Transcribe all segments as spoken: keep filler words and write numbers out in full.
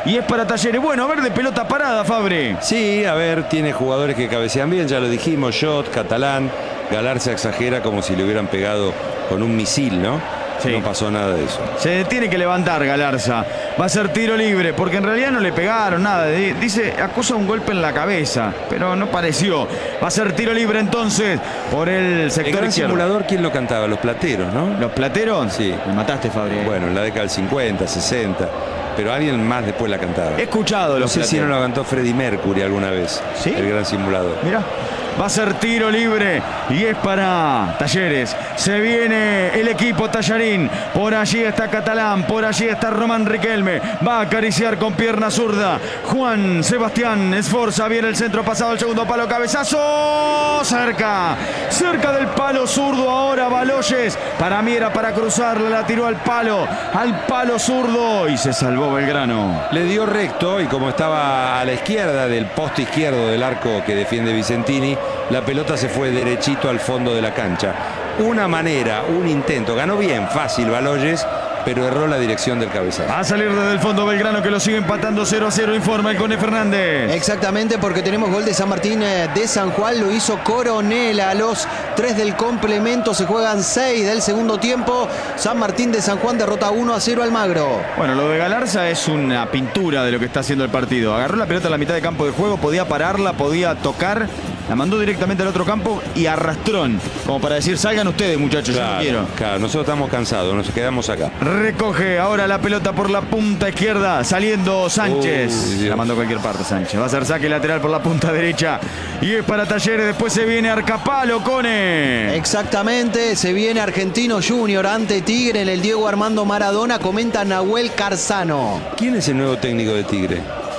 y es para Talleres. Bueno, a ver, de pelota parada, Fabri. Sí, a ver, tiene jugadores que cabecean bien, ya lo dijimos, Shot, Catalán. Galarza exagera como si le hubieran pegado con un misil, ¿no? Sí. No pasó nada de eso. Se tiene que levantar Galarza. Va a ser tiro libre, porque en realidad no le pegaron nada. Dice, acusa un golpe en la cabeza, pero no pareció. Va a ser tiro libre entonces por el sector el gran izquierdo. Simulador, ¿quién lo cantaba? Los Plateros, ¿no? ¿Los Plateros? Sí. Me mataste, Fabri. Bueno, en la década del cincuenta, sesenta. Pero alguien más después la cantaba. He escuchado los No sé Plateros. si no lo cantó Freddie Mercury alguna vez. ¿Sí? El gran Simulador. Mira. Va a ser tiro libre y es para Talleres. Se viene el equipo tallarín. Por allí está Catalán, por allí está Román Riquelme. Va a acariciar con pierna zurda Juan Sebastián Esforza. Viene el centro pasado al segundo palo. Cabezazo. Cerca. Cerca del palo zurdo ahora Baloyes. Para mí era para cruzarla. La tiró al palo. Al palo zurdo. Y se salvó Belgrano. Le dio recto y como estaba a la izquierda del poste izquierdo del arco que defiende Vicentini, la pelota se fue derechito al fondo de la cancha. Una manera, un intento. Ganó bien, fácil Baloyes, pero erró la dirección del cabezazo. Va a salir desde el fondo Belgrano, que lo sigue empatando cero a cero, informa el Cone Fernández. Exactamente, porque tenemos gol de San Martín de San Juan, lo hizo Coronel a los tres del complemento, se juegan seis del segundo tiempo. San Martín de San Juan derrota uno a cero al Magro. Bueno, lo de Galarza es una pintura de lo que está haciendo el partido. Agarró la pelota a la mitad de campo de juego, podía pararla, podía tocar, la mandó directamente al otro campo y arrastrón, como para decir, salgan ustedes, muchachos, claro, yo no quiero. Claro, nosotros estamos cansados, nos quedamos acá. Recoge ahora la pelota por la punta izquierda, saliendo Sánchez. Uy, la mandó a cualquier parte Sánchez. Va a ser saque lateral por la punta derecha. Y es para Talleres, después se viene Arcapalo, Cone. Exactamente, se viene Argentino Junior ante Tigre en el Diego Armando Maradona, comenta Nahuel Carzano. ¿Quién es el nuevo técnico de Tigre?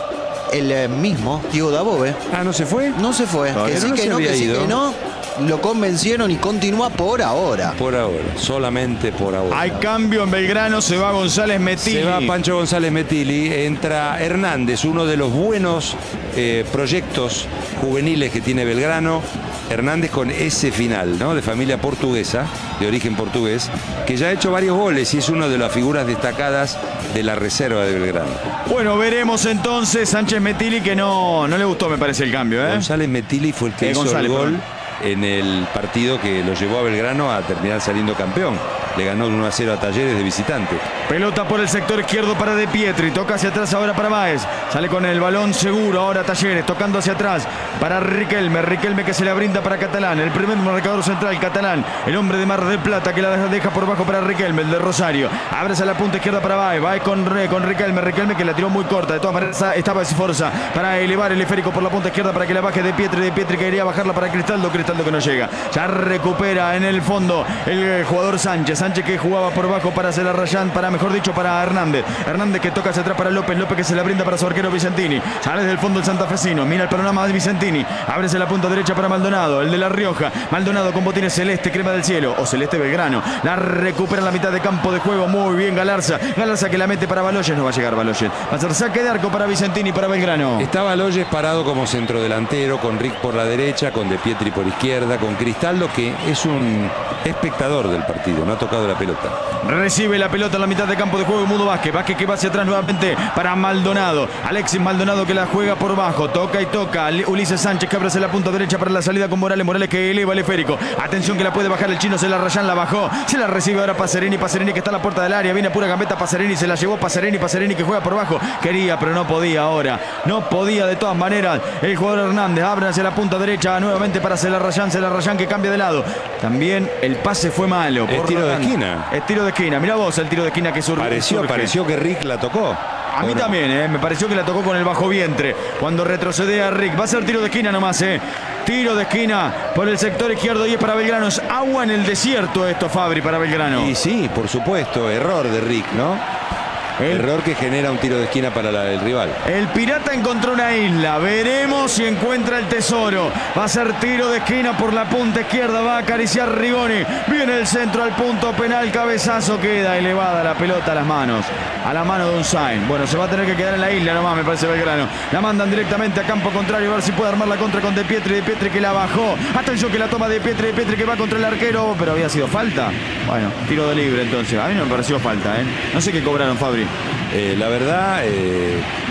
El eh, mismo, Diego Dabove. Ah, ¿no se fue? No se fue. Todavía Que sí, no que se no, había que sí, ido. que no. Lo convencieron y continúa por ahora. Por ahora, solamente por ahora. Hay cambio en Belgrano, se va González Metili. Se va Pancho González Metili, entra Hernández, uno de los buenos eh, proyectos juveniles que tiene Belgrano. Hernández con ese final, ¿no? De familia portuguesa, de origen portugués, que ya ha hecho varios goles y es una de las figuras destacadas de la reserva de Belgrano. Bueno, veremos entonces Sánchez Metili, que no, no le gustó, me parece, el cambio, ¿eh? González Metili fue el que Eh, hizo González, el gol perdón. en el partido que lo llevó a Belgrano a terminar saliendo campeón. Le ganó uno a cero a Talleres de visitante. Pelota por el sector izquierdo para De Pietri. Toca hacia atrás ahora para Báez. Sale con el balón seguro ahora Talleres. Tocando hacia atrás para Riquelme. Riquelme que se la brinda para Catalán. El primer marcador central, Catalán. El hombre de Mar del Plata que la deja por bajo para Riquelme. El de Rosario. Abre a la punta izquierda para Báez. Báez con, con Riquelme. Riquelme que la tiró muy corta. De todas maneras estaba Esforza para elevar el esférico por la punta izquierda para que la baje De Pietri. De Pietri quería bajarla para Cristaldo. Cristaldo que no llega. Ya recupera en el fondo el jugador Sánchez. Sánchez que jugaba por bajo para hacer a Rayán, para mejor dicho para Hernández. Hernández que toca hacia atrás para López. López que se la brinda para su arquero Vicentini. Sale desde el fondo el santafesino. Mira el panorama de Vicentini. Ábrese la punta derecha para Maldonado. El de La Rioja. Maldonado con botines celeste, crema del cielo. O celeste Belgrano. La recupera en la mitad de campo de juego. Muy bien Galarza. Galarza que la mete para Baloyes. No va a llegar Baloyes. Va a ser saque de arco para Vicentini, para Belgrano. Está Baloyes parado como centrodelantero, con Rick por la derecha, con De Pietri por izquierda, con Cristaldo que es un espectador del partido, no ha tocado la pelota. Recibe la pelota en la mitad de campo de juego Mudo Vázquez. Vázquez que va hacia atrás nuevamente para Maldonado. Alexis Maldonado que la juega por bajo. Toca y toca. Ulises Sánchez que abre hacia la punta derecha para la salida con Morales. Morales que eleva el esférico. Atención que la puede bajar el chino. Se la Rayán la bajó. Se la recibe ahora Pacerini. Pacerini que está a la puerta del área. Viene a pura gambeta Pacerini. Se la llevó Pacerini. Pacerini que juega por bajo. Quería pero no podía ahora. No podía de todas maneras. El jugador Hernández abre hacia la punta derecha. Nuevamente para Celarrayán. Celarrayán que cambia de lado. También el pase fue malo. Es tiro de esquina. Es tiro de esquina. Mirá vos el tiro de esquina que surge. Pareció, pareció que Rick la tocó. A mí también, eh, me pareció que la tocó con el bajo vientre. Cuando retrocede a Rick. Va a ser tiro de esquina nomás, eh. Tiro de esquina por el sector izquierdo y es para Belgrano. Es agua en el desierto esto, Fabri, para Belgrano. Y sí, por supuesto, error de Rick, ¿no? El error que genera un tiro de esquina para la, el rival. El Pirata encontró una isla. Veremos si encuentra el tesoro. Va a ser tiro de esquina por la punta izquierda. Va a acariciar Rigoni. Viene el centro al punto penal. Cabezazo. Queda elevada la pelota a las manos. A la mano de Unzain. Bueno, se va a tener que quedar en la isla nomás, me parece Belgrano. La mandan directamente a campo contrario. A ver si puede armar la contra con De Pietri. De Pietri que la bajó. Atención que la toma De Pietri. De Pietri que va contra el arquero. Pero había sido falta. Bueno, tiro de libre entonces. A mí no me pareció falta, ¿eh? No sé qué cobraron, Fabri. Eh, la verdad... Eh...